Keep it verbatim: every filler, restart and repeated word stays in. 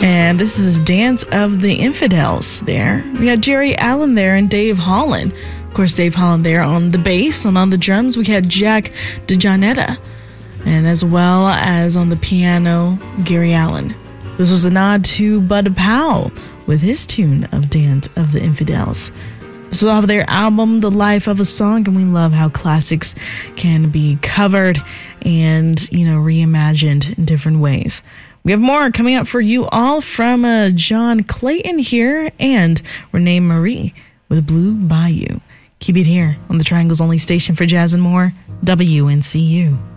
And this is Dance of the Infidels there. We had Jerry Allen there and Dave Holland. Of course, Dave Holland there on the bass, and on the drums we had Jack DeJohnetta, and as well as on the piano, Gary Allen. This was a nod to Bud Powell with his tune of Dance of the Infidels. This was off their album, The Life of a Song, and we love how classics can be covered and, you know, reimagined in different ways. We have more coming up for you all from uh, John Clayton here and Renee Marie with Blue Bayou. Keep it here on the Triangle's only station for jazz and more, W N C U.